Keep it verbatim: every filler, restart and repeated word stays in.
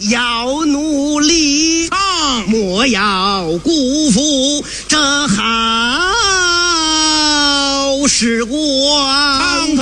要努力， 唱莫要辜负这好时光。 唱